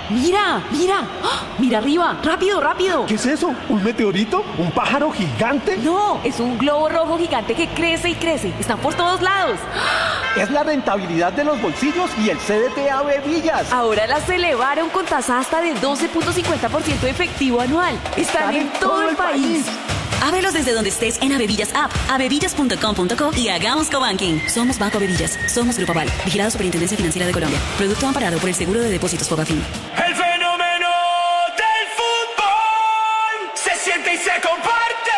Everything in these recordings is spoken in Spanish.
Mira, mira. ¡Ah! Mira arriba. Rápido, rápido. ¿Qué es eso? ¿Un meteorito? ¿Un pájaro gigante? No, es un globo rojo gigante que crece y crece. Están por todos lados. Es la rentabilidad de los bolsillos y el CDT Avevillas. Ahora las elevaron con tasa hasta de 12.50% efectivo anual. Están en todo el país. Ábrelos desde donde estés en Avevillas App, avevillas.com.co y hagamos cobanking. Somos Banco Avevillas, somos Grupo Aval, vigilado Superintendencia Financiera de Colombia. Producto amparado por el Seguro de Depósitos Fogafín. El fenómeno del fútbol se siente y se comparte.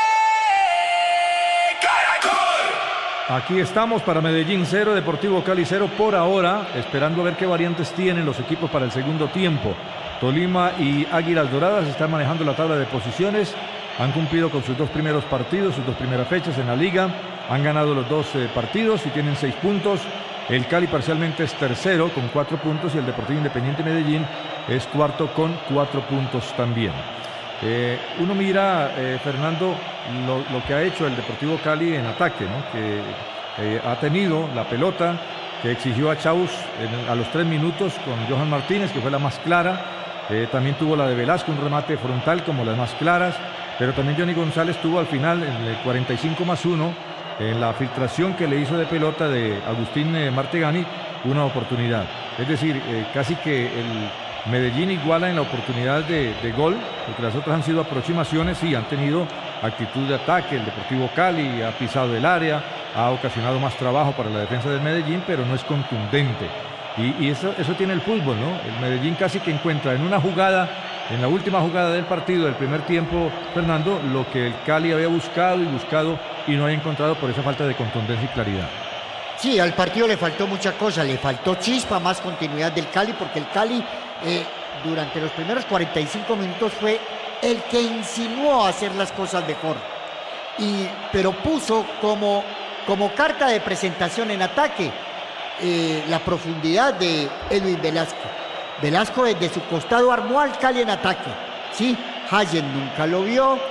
Caracol. Aquí estamos para Medellín 0, Deportivo Cali 0 por ahora, esperando a ver qué variantes tienen los equipos para el segundo tiempo. Tolima y Águilas Doradas están manejando la tabla de posiciones. Han cumplido con sus dos primeros partidos, sus dos primeras fechas en la liga. Han ganado los dos partidos y tienen 6 puntos. El Cali parcialmente es tercero con 4 puntos y el Deportivo Independiente Medellín es cuarto con 4 puntos también. Uno mira, Fernando, lo que ha hecho el Deportivo Cali en ataque, ¿no? Que ha tenido la pelota, que exigió a Chaus a los 3 minutos con Johan Martínez, que fue la más clara. También tuvo la de Velasco, un remate frontal como las más claras. Pero también Johnny González tuvo al final, en el 45+1, en la filtración que le hizo de pelota de Agustín Martegani, una oportunidad. Es decir, casi que el Medellín iguala en la oportunidad de gol, porque las otras han sido aproximaciones, sí, han tenido actitud de ataque. El Deportivo Cali ha pisado el área, ha ocasionado más trabajo para la defensa del Medellín, pero no es contundente. Y eso tiene el fútbol, ¿no? El Medellín casi que encuentra en una jugada, en la última jugada del partido, del primer tiempo, Fernando, lo que el Cali había buscado y no había encontrado por esa falta de contundencia y claridad. Sí, al partido le faltó mucha cosa, le faltó chispa, más continuidad del Cali, porque el Cali durante los primeros 45 minutos fue el que insinuó a hacer las cosas mejor, pero puso como carta de presentación en ataque la profundidad de Edwin Velasco. Velasco desde su costado armó al Cali en ataque, ¿sí? Hayen nunca lo vio,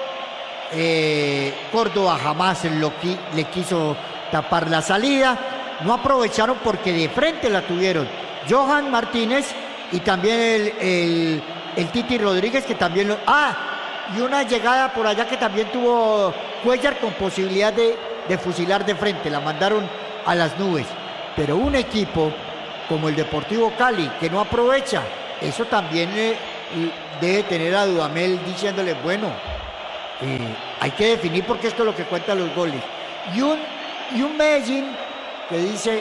Córdoba jamás le quiso tapar la salida, no aprovecharon porque de frente la tuvieron Johan Martínez y también el Titi Rodríguez, que también y una llegada por allá que también tuvo Cuellar con posibilidad de fusilar de frente, la mandaron a las nubes. Pero un equipo como el Deportivo Cali, que no aprovecha, eso también debe tener a Dudamel diciéndole, bueno, hay que definir porque esto es lo que cuenta los goles. Y un Medellín que dice,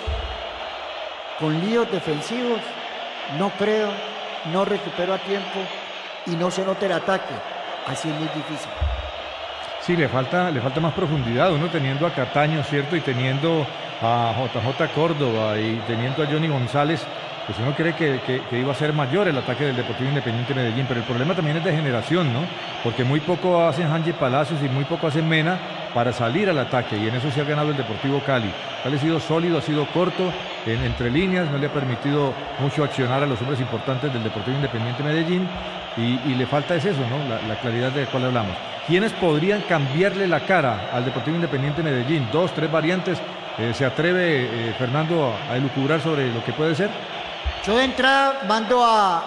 con líos defensivos, no creo, no recupero a tiempo y no se nota el ataque. Así es muy difícil. Sí, le falta más profundidad, uno teniendo a Cataño, ¿cierto? Y teniendo a JJ Córdoba y teniendo a Johnny González, pues uno cree que iba a ser mayor el ataque del Deportivo Independiente Medellín, pero el problema también es de generación, ¿no? Porque muy poco hacen Hanji Palacios y muy poco hacen Mena para salir al ataque, y en eso se ha ganado el Deportivo Cali. Cali ha sido sólido, ha sido corto, entre líneas, no le ha permitido mucho accionar a los hombres importantes del Deportivo Independiente Medellín, y le falta es eso, ¿no? La claridad de la cual hablamos. ¿Quiénes podrían cambiarle la cara al Deportivo Independiente Medellín? 2, 3 variantes. ¿Se atreve Fernando a elucubrar sobre lo que puede ser? Yo de entrada mando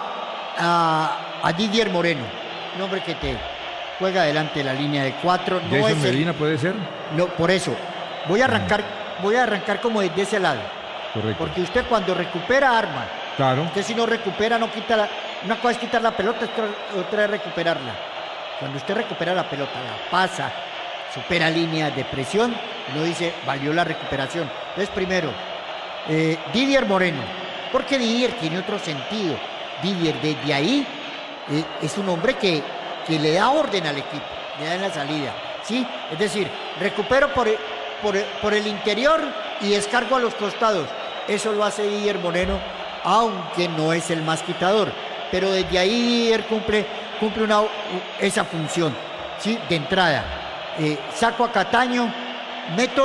a Didier Moreno, un hombre que te juega delante de la línea de 4. No Jason Medina puede ser. No, por eso voy a arrancar como desde ese lado. Correcto. Porque usted cuando recupera arma, claro. Usted si no recupera no quita una cosa es quitar la pelota, otra es recuperarla. Cuando usted recupera la pelota, la pasa, supera líneas de presión, uno dice, valió la recuperación. Entonces, primero, Didier Moreno, porque Didier tiene otro sentido. Didier desde ahí es un hombre que le da orden al equipo, le da en la salida, ¿sí? Es decir, recupero por el interior y descargo a los costados. Eso lo hace Didier Moreno, aunque no es el más quitador. Pero desde ahí Didier cumple esa función, ¿sí? De entrada. Saco a Cataño, meto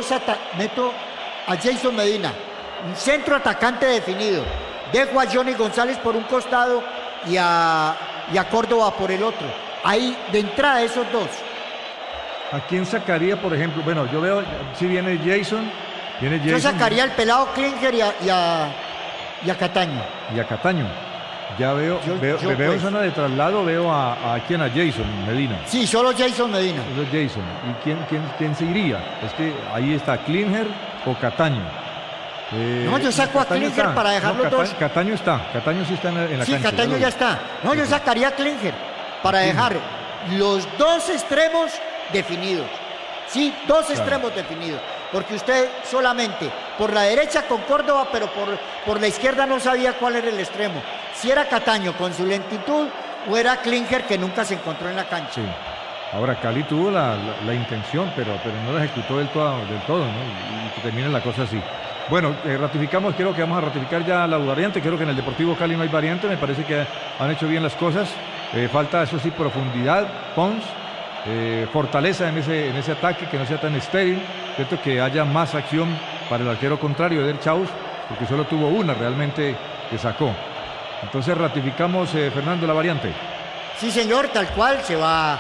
a Jason Medina, un centro atacante definido, dejo a Johnny González por un costado y a Córdoba por el otro. Ahí de entrada esos dos. ¿A quién sacaría, por ejemplo? Bueno, yo veo, si viene Jason. Yo sacaría al pelado Klinger y a Cataño. Y a Cataño. Ya veo pues. zona de traslado, veo a quién, a Jason Medina. Sí, solo Jason Medina. Solo Jason. ¿Y quién se iría? Es que ahí está Klinger o Cataño. No, yo saco a Klinger para dejar los dos. Cataño sí está en la cancha. Sí, Cataño ya está. No, yo sacaría a Klinger para dejar los dos extremos definidos. Sí, dos extremos definidos. Porque usted solamente por la derecha con Córdoba, pero por la izquierda no sabía cuál era el extremo. Si era Cataño con su lentitud o era Klinger que nunca se encontró en la cancha. Sí. Ahora Cali tuvo la intención, pero no la ejecutó del todo, ¿no? Y que termine la cosa así. Bueno, ratificamos, creo que vamos a ratificar ya la variante. Creo que en el Deportivo Cali no hay variante. Me parece que han hecho bien las cosas. Falta, eso sí, profundidad, Pons, fortaleza en ese ataque, que no sea tan estéril. Cierto que haya más acción para el arquero contrario, Eder Chaus, porque solo tuvo una realmente que sacó. Entonces ratificamos, Fernando, la variante. Sí, señor, tal cual. Se va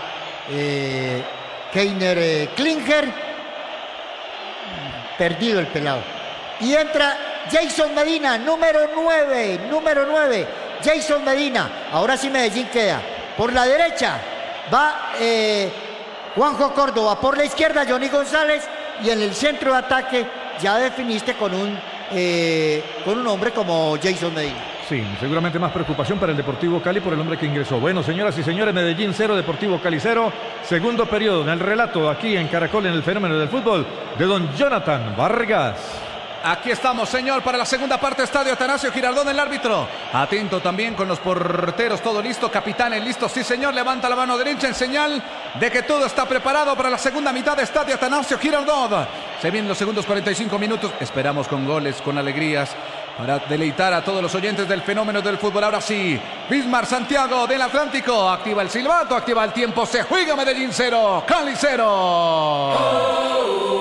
Keiner Klinger. Perdido el pelado. Y entra Jason Medina, número 9. Jason Medina. Ahora sí Medellín queda. Por la derecha va Juanjo Córdoba. Por la izquierda Johnny González. Y en el centro de ataque ya definiste con un hombre como Jason Medina. Sí, seguramente más preocupación para el Deportivo Cali por el hombre que ingresó. Bueno, señoras y señores, Medellín 0, Deportivo Cali 0. Segundo periodo en el relato aquí en Caracol, en el fenómeno del fútbol, de don Jonathan Vargas. Aquí estamos, señor, para la segunda parte. Estadio Atanasio Girardón, el árbitro. Atento también con los porteros, todo listo. Capitanes listos, sí, señor. Levanta la mano derecha en señal de que todo está preparado para la segunda mitad de Estadio Atanasio Girardón. Se vienen los segundos 45 minutos. Esperamos con goles, con alegrías, para deleitar a todos los oyentes del fenómeno del fútbol. Ahora sí, Bismar Santiago del Atlántico. Activa el silbato, activa el tiempo. Se juega Medellín 0, Cali 0.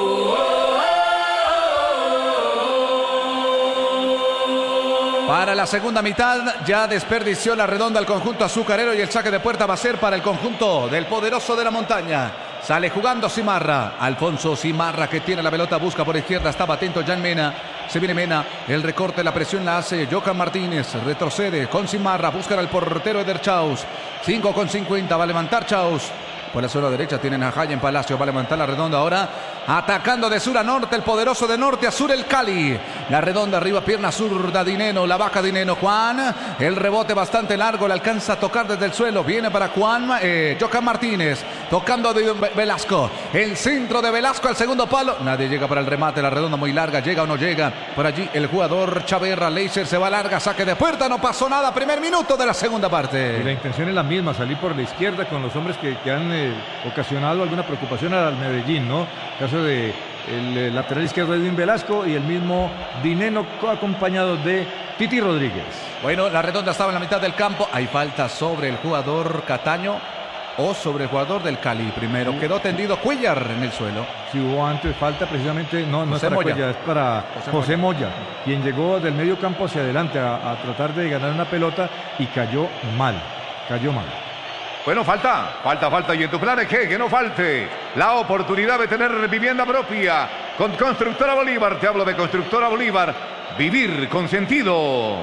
Para la segunda mitad ya desperdició la redonda el conjunto azucarero y el saque de puerta va a ser para el conjunto del poderoso de la montaña. Sale jugando Simarra, Alfonso Simarra que tiene la pelota, busca por izquierda, estaba atento Jan Mena. Se viene Mena, el recorte, la presión la hace Johan Martínez, retrocede con Simarra, buscan al portero Eder Chaus. 5:50, va a levantar Chaus. Por la zona derecha tienen a Jayen Palacio, va a levantar la redonda ahora. Atacando de sur a norte, el poderoso de norte a sur, el Cali. La redonda arriba, pierna zurda, Dineno, la baja Dineno, Juan. El rebote bastante largo, le alcanza a tocar desde el suelo. Viene para Juan, Johan Martínez, tocando de Velasco. El centro de Velasco al segundo palo. Nadie llega para el remate, la redonda muy larga, llega o no llega. Por allí el jugador Chaverra, Leiser se va larga, saque de puerta, no pasó nada. Primer minuto de la segunda parte. Y la intención es la misma, salir por la izquierda con los hombres que han ocasionado alguna preocupación al Medellín, ¿no? Caso de el lateral izquierdo Edwin Velasco y el mismo Dineno acompañado de Titi Rodríguez. Bueno, la redonda estaba en la mitad del campo. Hay falta sobre el jugador Cataño o sobre el jugador del Cali. Primero quedó tendido Cuellar en el suelo. Si hubo antes falta precisamente, no es para Moya. Cuellar, es para José Moya, quien llegó del medio campo hacia adelante a tratar de ganar una pelota y cayó mal. Bueno, falta. Y en tu plan es que no falte la oportunidad de tener vivienda propia con Constructora Bolívar. Te hablo de Constructora Bolívar. Vivir con sentido.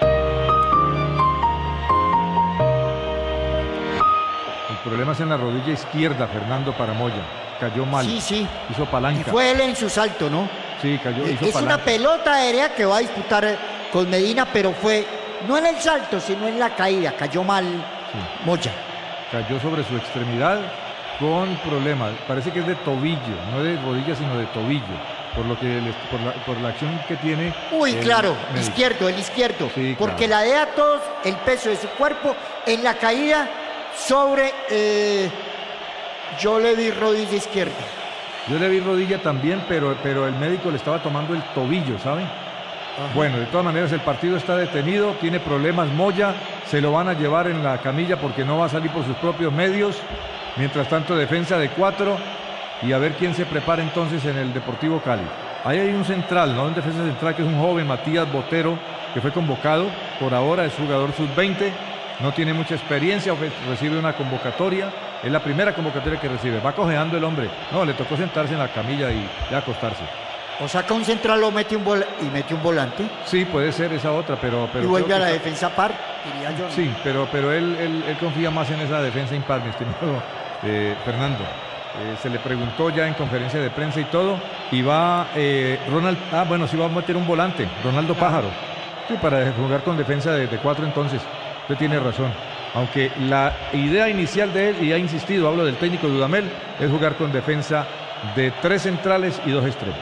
El problema es en la rodilla izquierda, Fernando, para Moya. Cayó mal. Sí. Hizo palanca. Y fue él en su salto, ¿no? Sí, cayó, hizo es palanca. una pelota aérea que va a disputar con Medina, pero fue no en el salto, sino en la caída. Cayó mal Moya. Cayó sobre su extremidad con problemas. Parece que es de tobillo, no de rodilla, sino de tobillo. Por la acción que tiene. Claro, el izquierdo. Sí, porque claro. la idea todo el peso de su cuerpo en la caída sobre. Yo le vi rodilla izquierda. Yo le vi rodilla también, pero el médico le estaba tomando el tobillo, ¿sabe? Ajá. Bueno, de todas maneras el partido está detenido, tiene problemas Moya, se lo van a llevar en la camilla porque no va a salir por sus propios medios. Mientras tanto, defensa de 4 y a ver quién se prepara entonces en el Deportivo Cali. Ahí hay un central, ¿no? Un defensa central que es un joven, Matías Botero, que fue convocado. Por ahora es jugador sub-20, no tiene mucha experiencia, recibe una convocatoria. Es la primera convocatoria que recibe. Va cojeando el hombre. No, le tocó sentarse en la camilla y acostarse. O saca un central o mete mete un volante. Sí, puede ser esa otra, pero y vuelve a la que defensa par, diría yo. ¿no? Sí, pero él confía más en esa defensa impar, mi estimado Fernando. Se le preguntó ya en conferencia de prensa y todo, y va Ronald, sí va a meter un volante, Ronaldo Pájaro, sí, para jugar con defensa de 4 entonces. Usted tiene razón. Aunque la idea inicial de él, y ha insistido, hablo del técnico Dudamel, es jugar con defensa de 3 centrales y 2 extremos.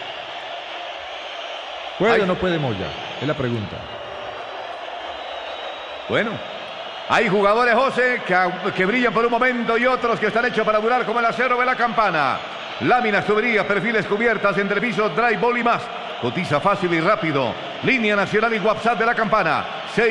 ¿Puede o no puede Moya? Es la pregunta. Bueno, hay jugadores, José, que brillan por un momento y otros que están hechos para durar, como el acero de la Campana. Láminas, tuberías, perfiles, cubiertas, entrepisos, drywall y más. Cotiza fácil y rápido. Línea nacional y WhatsApp de la Campana.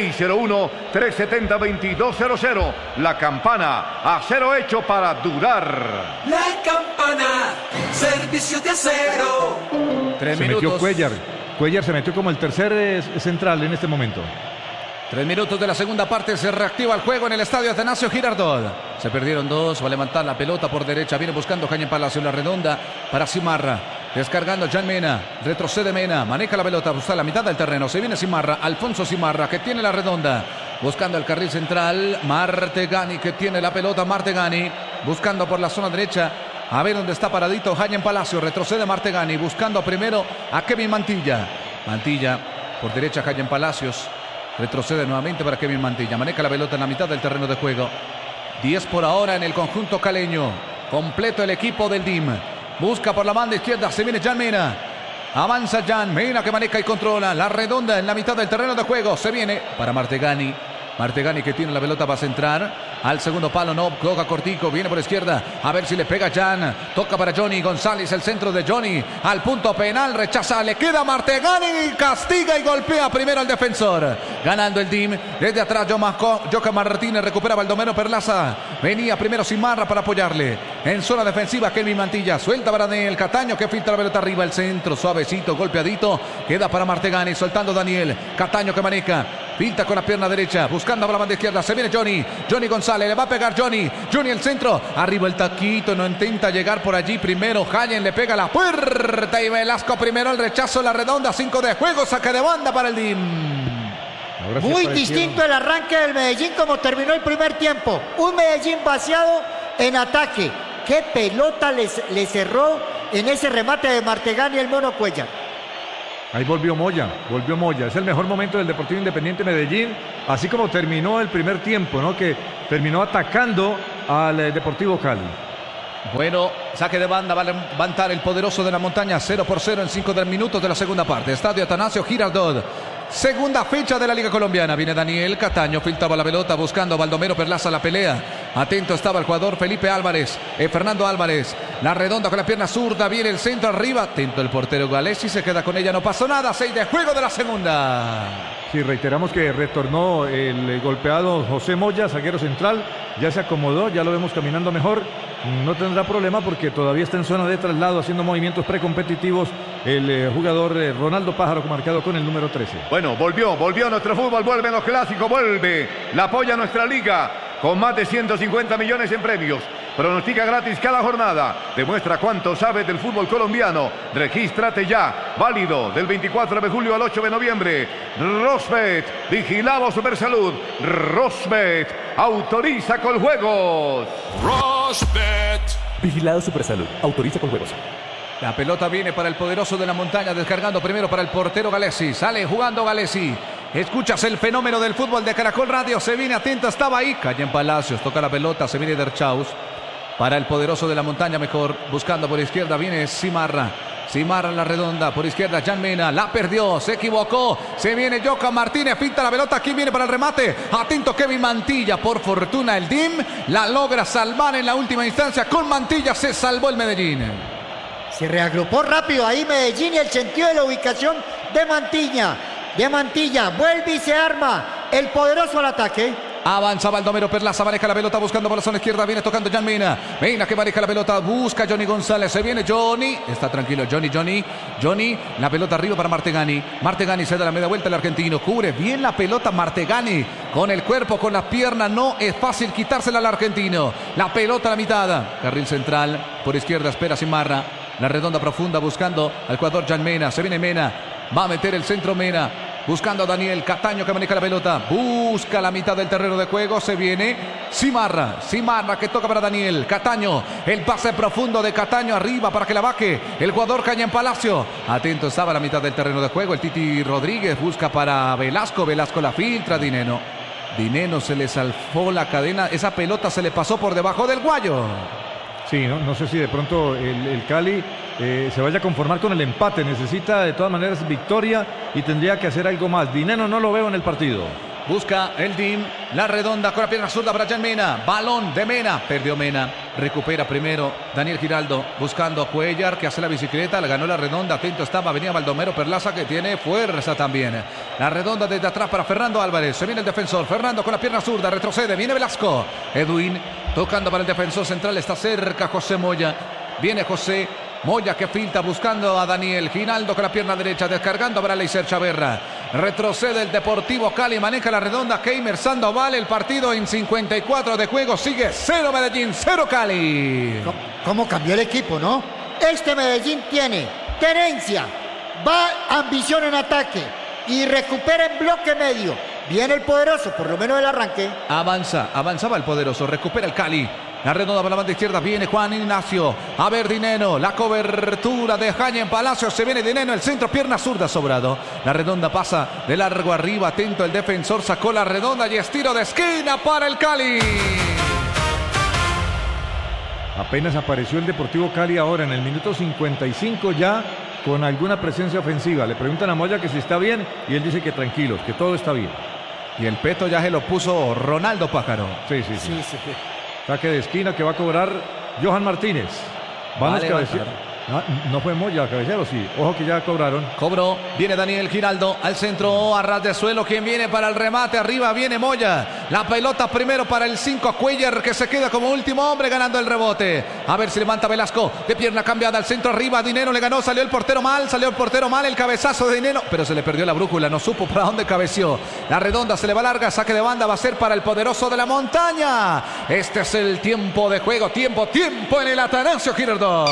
601-370-2200. La Campana, acero hecho para durar. La Campana, servicio de acero. 3 Se minutos. metió Cuellar se metió como el tercer central en este momento. 3 minutos de la segunda parte, se reactiva el juego en el estadio Atanasio Girardot. Se perdieron 2, va a levantar la pelota por derecha, viene buscando Jaime Palacio en la redonda para Simarra. Descargando Jan Mena, retrocede Mena, maneja la pelota, busca la mitad del terreno, se viene Simarra, Alfonso Simarra que tiene la redonda, buscando el carril central, Martegani que tiene la pelota, Martegani buscando por la zona derecha, a ver dónde está paradito Jaime Palacio, retrocede Martegani, buscando primero a Kevin Mantilla, por derecha Jaime Palacios, retrocede nuevamente para Kevin Mantilla, maneja la pelota en la mitad del terreno de juego, 10 por ahora en el conjunto caleño, completo el equipo del DIM. Busca por la banda izquierda, se viene Jan Mena. Avanza Jan Mena que maneja y controla la redonda en la mitad del terreno de juego. Se viene para Martegani. Martegani que tiene la pelota para centrar. Al segundo palo, no, toca cortico, viene por izquierda. A ver si le pega Jan. Toca para Johnny González, el centro de Johnny. Al punto penal, rechaza, le queda Martegani. Castiga y golpea primero al defensor. Ganando el DIM. Desde atrás, Joca Martínez recupera Baldomero Perlaza. Venía primero Simarra para apoyarle. En zona defensiva, Kevin Mantilla. Suelta para Daniel Cataño que filtra la pelota arriba. El centro, suavecito, golpeadito. Queda para Martegani, soltando Daniel. Cataño que maneja. Pinta con la pierna derecha, buscando a la banda izquierda. Se viene Johnny González, le va a pegar Johnny el centro. Arriba el taquito, no intenta llegar por allí. Primero Jayen le pega la puerta y Velasco primero el rechazo, la redonda. 5 de juego, saque de banda para el DIM. Muy distinto el arranque del Medellín como terminó el primer tiempo. Un Medellín vaciado en ataque. Qué pelota le cerró en ese remate de Martegani el Mono Cuellar. Ahí volvió Moya. Es el mejor momento del Deportivo Independiente Medellín, así como terminó el primer tiempo, ¿no? Que terminó atacando al Deportivo Cali. Bueno, saque de banda, va a levantar el poderoso de la montaña, 0-0 en 5 minutos de la segunda parte. Estadio Atanasio Girardot. Segunda fecha de la Liga Colombiana. Viene Daniel Cataño, filtraba la pelota buscando a Baldomero Perlaza la pelea. Atento estaba el jugador Fernando Álvarez. La redonda con la pierna zurda, viene el centro arriba. Atento el portero Galesi, se queda con ella, no pasó nada. 6 de juego de la segunda. Sí, reiteramos que retornó el golpeado José Moya, zaguero central. Ya se acomodó, ya lo vemos caminando mejor. No tendrá problema porque todavía está en zona de traslado haciendo movimientos precompetitivos el jugador Ronaldo Pájaro, marcado con el número 13. Bueno, volvió nuestro fútbol, vuelven los clásicos, vuelve. La apoya nuestra liga con más de 150 millones en premios. Pronostica gratis cada jornada. Demuestra cuánto sabes del fútbol colombiano. Regístrate ya. Válido del 24 de julio al 8 de noviembre. Rosbet, vigilado Supersalud. Rosbet, autoriza con juegos. Rosbet. Vigilado Supersalud, autoriza con juegos. La pelota viene para el poderoso de la montaña, descargando primero para el portero Galesi. Sale jugando Galesi. Escuchas el fenómeno del fútbol de Caracol Radio. Se viene atento, estaba ahí. Calle en Palacios, toca la pelota, se viene Derchaus. Para el poderoso de la montaña, mejor. Buscando por izquierda, viene Simarra en la redonda, por izquierda Jan Mena, la perdió, se equivocó, se viene Joca Martínez, pinta la pelota, aquí viene para el remate, atento Kevin Mantilla, por fortuna el DIM la logra salvar en la última instancia, con Mantilla se salvó el Medellín. Se reagrupó rápido ahí Medellín y el sentido de la ubicación de Mantilla, vuelve y se arma el poderoso al ataque. Avanza Baldomero Perlaza, maneja la pelota buscando por la zona izquierda, viene tocando Jan Mena que maneja la pelota, busca Johnny González, se viene Johnny, está tranquilo Johnny, la pelota arriba para Martegani se da la media vuelta el argentino, cubre bien la pelota Martegani, con el cuerpo, con las piernas, no es fácil quitársela al argentino, la pelota a la mitad, carril central, por izquierda espera Simarra, La redonda profunda buscando al jugador Jan Mena. Se viene Mena. Va a meter el centro Mena. Buscando a Daniel Cataño que maneja la pelota. Busca la mitad del terreno de juego. Se viene Simarra. Simarra que toca para Daniel Cataño. El pase profundo de Cataño arriba para que la baje el jugador Cañen Palacio. Atento estaba la mitad del terreno de juego. El Titi Rodríguez busca para Velasco. Velasco la filtra. Dineno se le salfó la cadena. Esa pelota se le pasó por debajo del guayo. Sí, no sé si de pronto el Cali se vaya a conformar con el empate. Necesita de todas maneras victoria y tendría que hacer algo más. Dineno no lo veo en el partido. Busca el DIM, la redonda con la pierna zurda para Jan Mena. Balón de Mena, perdió Mena. Recupera primero Daniel Giraldo buscando a Cuellar que hace la bicicleta. Le ganó la redonda, atento estaba, venía Baldomero Perlaza que tiene fuerza también. La redonda desde atrás para Fernando Álvarez. Se viene el defensor, Fernando con la pierna zurda, retrocede, viene Velasco. Edwin tocando para el defensor central, está cerca José Moya. Viene José Moya que filtra buscando a Daniel Giraldo con la pierna derecha, descargando para Leiser Chaverra. Retrocede el Deportivo Cali, maneja la redonda Keimer Sandoval. El partido en 54 de juego sigue 0 Medellín, 0 Cali. ¿Cómo cambió el equipo, no? Este Medellín tiene tenencia, va ambición en ataque y recupera en bloque medio. Viene el poderoso, por lo menos el arranque. Avanzaba el poderoso, recupera el Cali. La redonda para la banda izquierda, viene Juan Ignacio. A ver Dineno, la cobertura de Jaime Palacio. Se viene Dineno, el centro, pierna zurda sobrado. La redonda pasa de largo arriba, atento el defensor, sacó la redonda y es tiro de esquina para el Cali. Apenas apareció el Deportivo Cali ahora en el minuto 55 ya con alguna presencia ofensiva. Le preguntan a Moya que si está bien y él dice que tranquilos, que todo está bien. Y el peto ya se lo puso Ronaldo Pájaro. Sí. Saque de esquina que va a cobrar Johan Martínez. Vamos no fue Moya, cabecero, sí. Ojo que ya cobraron. Cobró, viene Daniel Giraldo al centro, a ras de suelo. Quien viene para el remate, arriba viene Moya. La pelota primero para el 5 Cuellar que se queda como último hombre ganando el rebote. A ver si levanta Velasco, de pierna cambiada al centro arriba. Dineno le ganó, salió el portero mal, el cabezazo de Dineno. Pero se le perdió la brújula, no supo para dónde cabeció. La redonda se le va larga, saque de banda va a ser para el poderoso de la montaña. Este es el tiempo de juego, tiempo en el Atanasio Girardot.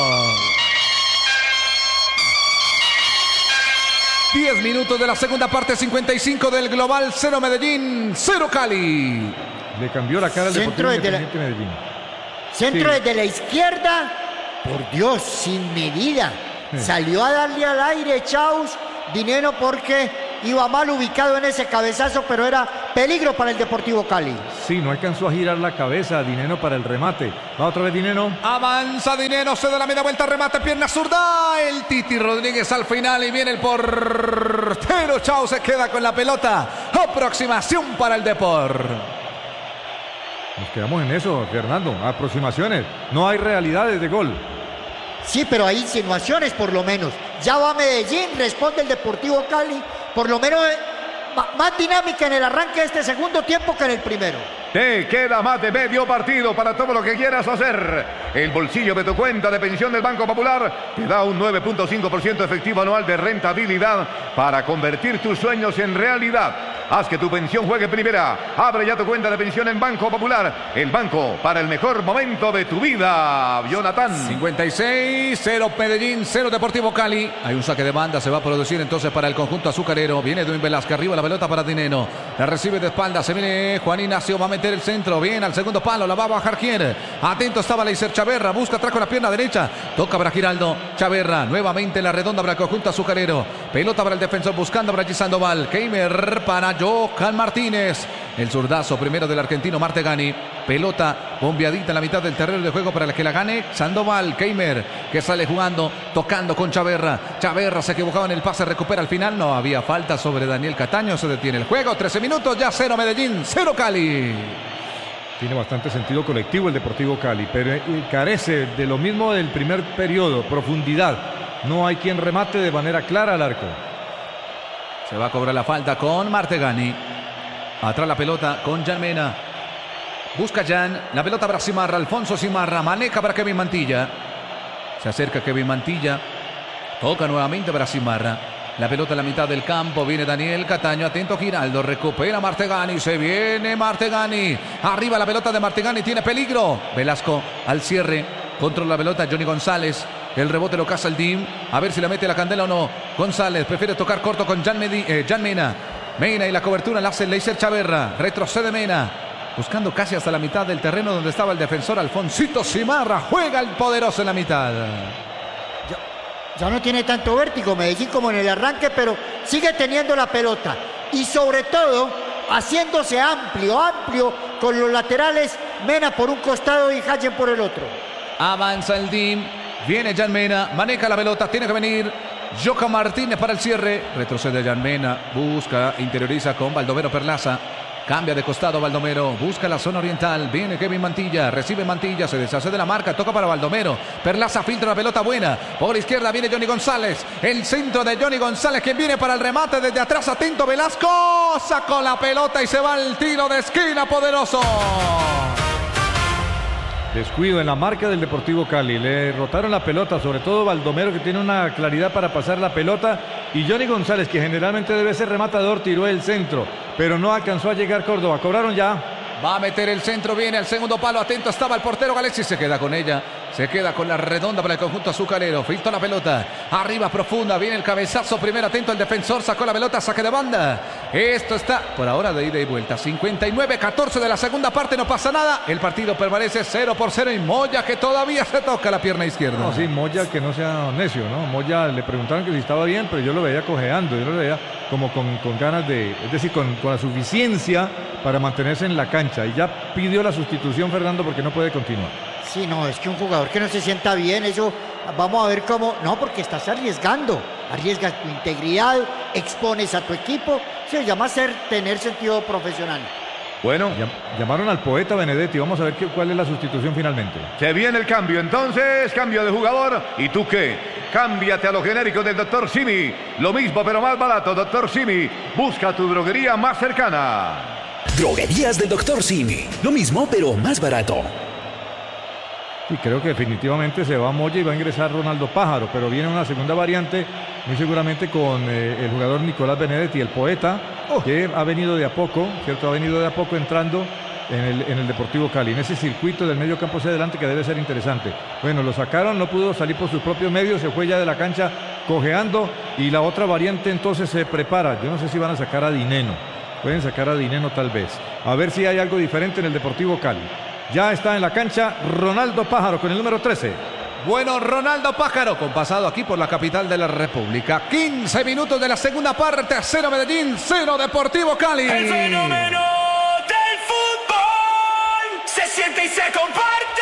10 minutos de la segunda parte, 55 del global, 0 Medellín, 0 Cali. Le cambió la cara al Deportivo Independiente Medellín. Centro desde la izquierda, por Dios, sin medida. Salió a darle al aire Chaus Dineno porque iba mal ubicado en ese cabezazo, pero era peligro para el Deportivo Cali. Sí, no alcanzó a girar la cabeza Dineno para el remate. Va otra vez Dineno. Avanza Dineno, se da la media vuelta, remate, pierna zurda. El Titi Rodríguez al final y viene el portero. Chao, se queda con la pelota. Aproximación para el Depor. Nos quedamos en eso, Fernando. Aproximaciones. No hay realidades de gol. Sí, pero hay insinuaciones por lo menos. Ya va Medellín, responde el Deportivo Cali. Por lo menos más dinámica en el arranque de este segundo tiempo que en el primero. Te queda más de medio partido para todo lo que quieras hacer. El bolsillo de tu cuenta de pensión del Banco Popular te da un 9.5% efectivo anual de rentabilidad para convertir tus sueños en realidad. Haz que tu pensión juegue primera. Abre ya tu cuenta de pensión en Banco Popular. El banco para el mejor momento de tu vida. Jonathan. 56, 0 Medellín, 0 Deportivo Cali. Hay un saque de banda, se va a producir entonces para el conjunto azucarero. Viene Edwin Velázquez, arriba la pelota para Dineno. La recibe de espalda, se viene Juan Ignacio, va a meter el centro. Bien, al segundo palo, la va a bajar quién. Atento estaba Leiser Chaverra, busca atrás con la pierna derecha. Toca para Giraldo, Chaverra, nuevamente la redonda para el conjunto azucarero. Pelota para el defensor, buscando para G. Sandoval. Keimer para Johan Martínez. El zurdazo primero del argentino Martegani. Pelota bombeadita en la mitad del terreno de juego para el que la gane Sandoval. Keimer que sale jugando, tocando con Chaverra. Chaverra se equivocaba en el pase, recupera al final. No había falta sobre Daniel Cataño. Se detiene el juego. 13 minutos, ya 0 Medellín, 0 Cali. Tiene bastante sentido colectivo el Deportivo Cali, pero carece de lo mismo del primer periodo, profundidad. No hay quien remate de manera clara al arco. Se va a cobrar la falta con Martegani. Atrás la pelota con Jan Mena. Busca Jan. La pelota para Simarra. Alfonso Simarra. Maneja para Kevin Mantilla. Se acerca Kevin Mantilla. Toca nuevamente para Simarra. La pelota en la mitad del campo. Viene Daniel Cataño. Atento Giraldo. Recupera Martegani. Se viene Martegani. Arriba la pelota de Martegani. Tiene peligro. Velasco al cierre. Controla la pelota Johnny González. El rebote lo caza el DIM. A ver si la mete la candela o no. González prefiere tocar corto con Jan Mena. Mena y la cobertura la hace Leiser Chaverra. Retrocede Mena. Buscando casi hasta la mitad del terreno donde estaba el defensor Alfonsito Simarra. Juega el poderoso en la mitad. Ya no tiene tanto vértigo Medellín como en el arranque, pero sigue teniendo la pelota. Y sobre todo, haciéndose amplio con los laterales. Mena por un costado y Hayen por el otro. Avanza el DIM. Viene Jan Mena. Maneja la pelota. Tiene que venir Joka Martínez para el cierre. Retrocede Jan Mena. Busca, interioriza con Baldomero Perlaza. Cambia de costado Baldomero, busca la zona oriental, viene Kevin Mantilla, recibe Mantilla, se deshace de la marca, toca para Baldomero, Perlaza filtra la pelota buena, por izquierda viene Johnny González, el centro de Johnny González que viene para el remate desde atrás, atento Velasco, sacó la pelota y se va el tiro de esquina poderoso. Descuido en la marca del Deportivo Cali, le rotaron la pelota, sobre todo Baldomero que tiene una claridad para pasar la pelota y Johnny González que generalmente debe ser rematador tiró el centro, pero no alcanzó a llegar Córdoba, cobraron ya. Va a meter el centro, viene al segundo palo, atento estaba el portero Galesi, se queda con ella, se queda con la redonda para el conjunto azucarero, filtró la pelota, arriba profunda, viene el cabezazo, primero atento el defensor, sacó la pelota, saque de banda, esto está por ahora de ida y vuelta, 59-14 de la segunda parte, no pasa nada, el partido permanece 0-0 y Moya que todavía se toca la pierna izquierda. No, sí, Moya que no sea necio, ¿no? Moya le preguntaron que si estaba bien, pero yo lo veía cojeando, yo lo veía como con ganas de, es decir, con la suficiencia para mantenerse en la cancha y ya pidió la sustitución Fernando porque no puede continuar. Sí, no, es que un jugador que no se sienta bien, eso vamos a ver cómo, no, porque estás arriesgando, arriesgas tu integridad, expones a tu equipo, se llama tener sentido profesional. Bueno, llamaron al poeta Benedetti, vamos a ver cuál es la sustitución finalmente. Se viene el cambio entonces, cambio de jugador. ¿Y tú qué? Cámbiate a los genéricos del Dr. Simi. Lo mismo pero más barato, Dr. Simi. Busca tu droguería más cercana. Droguerías del Dr. Simi. Lo mismo pero más barato. Y creo que definitivamente se va Moya y va a ingresar Ronaldo Pájaro, pero viene una segunda variante, muy seguramente con el jugador Nicolás Benedetti, el poeta, que ha venido de a poco, ¿cierto? Ha venido de a poco entrando en el Deportivo Cali, en ese circuito del medio campo hacia adelante que debe ser interesante. Bueno, lo sacaron, no pudo salir por sus propios medios, se fue ya de la cancha cojeando y la otra variante entonces se prepara. Yo no sé si van a sacar a Dineno, pueden sacar a Dineno tal vez, a ver si hay algo diferente en el Deportivo Cali. Ya está en la cancha Ronaldo Pájaro con el número 13. Bueno, Ronaldo Pájaro, con pasado aquí por la capital de la República. 15 minutos de la segunda parte, 0 Medellín, 0 Deportivo Cali. El fenómeno del fútbol se siente y se comparte.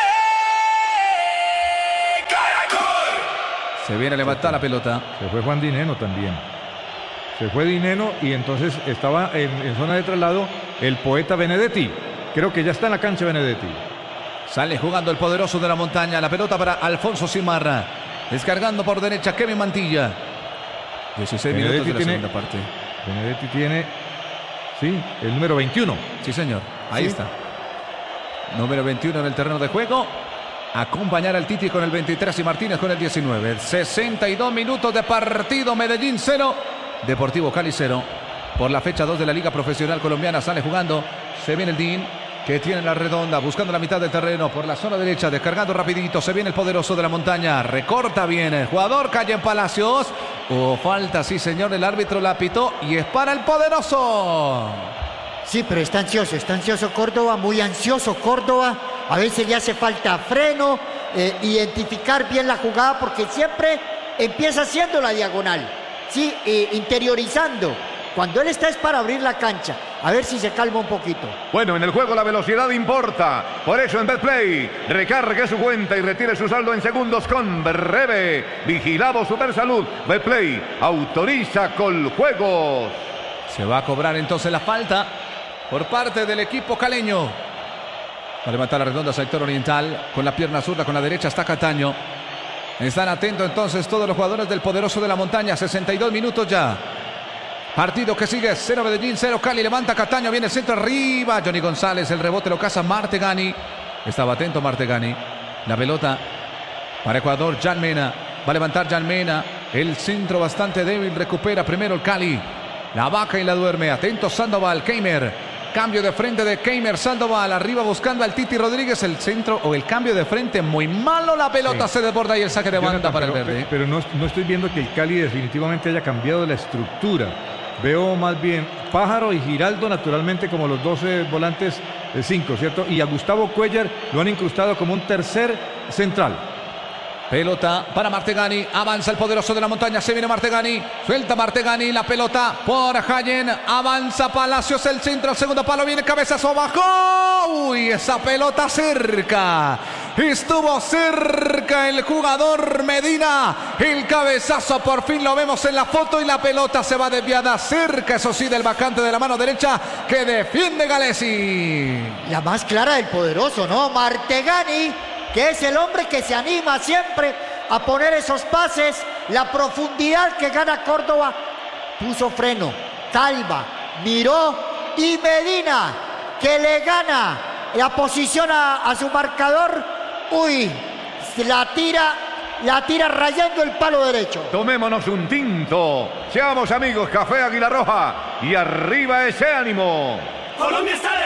¡Caracol! Se viene a levantar la pelota. Se fue Juan Dineno también. Se fue Dineno y entonces estaba en zona de traslado el poeta Benedetti. Creo que ya está en la cancha Benedetti. Sale jugando el poderoso de la montaña. La pelota para Alfonso Simarra. Descargando por derecha Kevin Mantilla. 16 Benedetti minutos de la segunda parte. Benedetti tiene, sí, el número 21. Sí, señor. Ahí está. Número 21 en el terreno de juego. Acompañar al Titi con el 23 y Martínez con el 19. 62 minutos de partido. Medellín 0. Deportivo Cali 0. Por la fecha 2 de la Liga Profesional Colombiana sale jugando. Se viene el DIN, que tiene la redonda, buscando la mitad del terreno por la zona derecha, descargando rapidito. Se viene el poderoso de la montaña, recorta bien el jugador, cae en Palacios. Falta, sí señor, el árbitro la pitó y es para el poderoso. Sí, pero está ansioso Córdoba, muy ansioso Córdoba. A veces le hace falta freno, identificar bien la jugada, porque siempre empieza haciendo la diagonal, sí, interiorizando. Cuando él está es para abrir la cancha. A ver si se calma un poquito. Bueno, en el juego la velocidad importa. Por eso en Betplay, recargue su cuenta y retire su saldo en segundos con Breve. Vigilado Supersalud. Betplay autoriza con juegos. Se va a cobrar entonces la falta por parte del equipo caleño. Va a levantar la redonda sector oriental. Con la pierna zurda, con la derecha está Cataño. Están atentos entonces todos los jugadores del poderoso de la montaña. 62 minutos ya. Partido que sigue, 0 Medellín, 0 Cali, levanta Cataño, viene el centro arriba, Johnny González, el rebote lo caza Martegani, estaba atento Martegani, la pelota para Ecuador, Jan Mena, va a levantar Jan Mena, el centro bastante débil, recupera primero el Cali, la vaca y la duerme, atento Sandoval, Keimer cambio de frente de Keimer Sandoval. Arriba buscando al Titi Rodríguez. El centro o el cambio de frente muy malo. La pelota se desborda y el saque de banda para el verde. Pero no estoy viendo que el Cali definitivamente haya cambiado la estructura. Veo más bien Pájaro y Giraldo naturalmente como los 12 volantes 5, ¿cierto? Y a Gustavo Cuéllar lo han incrustado como un tercer central. Pelota para Martegani, avanza el poderoso de la montaña, se viene Martegani, suelta Martegani, la pelota por Hayen, avanza Palacios, el centro, el segundo palo, viene cabezazo abajo, uy, esa pelota cerca, estuvo cerca el jugador Medina, el cabezazo por fin lo vemos en la foto y la pelota se va desviada cerca, eso sí, del vacante de la mano derecha que defiende Galesi. La más clara del poderoso, ¿no? Martegani, que es el hombre que se anima siempre a poner esos pases, la profundidad que gana Córdoba, puso freno, salva, miró y Medina, que le gana la posición a su marcador, uy, la tira rayando el palo derecho. Tomémonos un tinto, seamos amigos, Café Águila Roja y arriba ese ánimo. Colombia está de